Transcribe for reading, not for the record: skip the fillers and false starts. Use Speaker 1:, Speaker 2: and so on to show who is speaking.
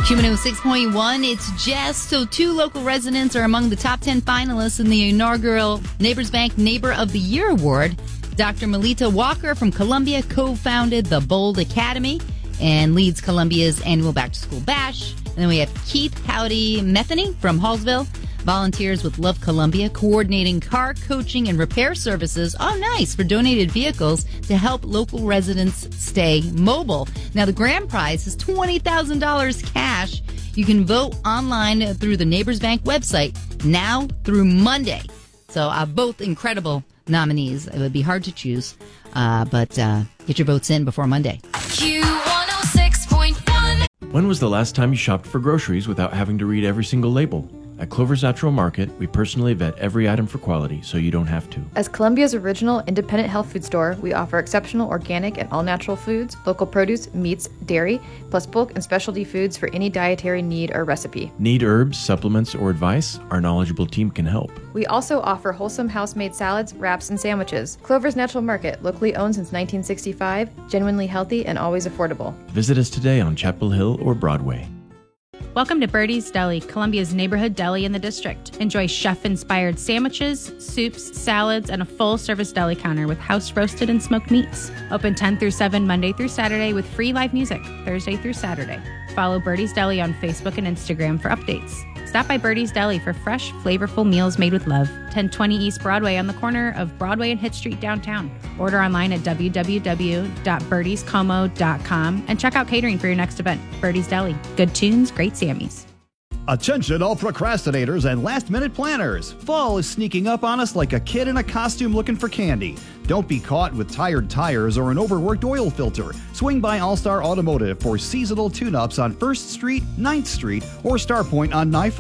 Speaker 1: Q106.1, it's Jess. So 2 local residents are among the top 10 finalists in the inaugural Neighbors Bank Neighbor of the Year Award. Dr. Melita Walker from Columbia co-founded the Bold Academy and leads Columbia's annual back-to-school bash. And then we have Keith Howdy Metheny from Hallsville. Volunteers with Love Columbia, coordinating car coaching and repair services. Oh, nice, for donated vehicles to help local residents stay mobile. Now, the grand prize is $20,000 cash. You can vote online through the Neighbors Bank website now through Monday. So both incredible nominees. It would be hard to choose, but get your votes in before Monday.
Speaker 2: Q106.1.
Speaker 3: When was the last time you shopped for groceries without having to read every single label? At Clover's Natural Market, we personally vet every item for quality, so you don't have to.
Speaker 4: As Columbia's original independent health food store, we offer exceptional organic and all-natural foods, local produce, meats, dairy, plus bulk and specialty foods for any dietary need or recipe.
Speaker 3: Need herbs, supplements, or advice? Our knowledgeable team can help.
Speaker 4: We also offer wholesome house-made salads, wraps, and sandwiches. Clover's Natural Market, locally owned since 1965, genuinely healthy and always affordable.
Speaker 3: Visit us today on Chapel Hill or Broadway.
Speaker 5: Welcome to Birdie's Deli, Columbia's neighborhood deli in the district. Enjoy chef-inspired sandwiches, soups, salads, and a full-service deli counter with house-roasted and smoked meats. Open 10 through 7 Monday through Saturday with free live music Thursday through Saturday. Follow Birdie's Deli on Facebook and Instagram for updates. Stop by Birdie's Deli for fresh, flavorful meals made with love. 1020 East Broadway on the corner of Broadway and Hitch Street downtown. Order online at www.birdiescomo.com and check out catering for your next event. Birdie's Deli. Good tunes, great Sammys.
Speaker 6: Attention all procrastinators and last-minute planners. Fall is sneaking up on us like a kid in a costume looking for candy. Don't be caught with tired tires or an overworked oil filter. Swing by All-Star Automotive for seasonal tune-ups on 1st Street, 9th Street, or Starpoint on Knife.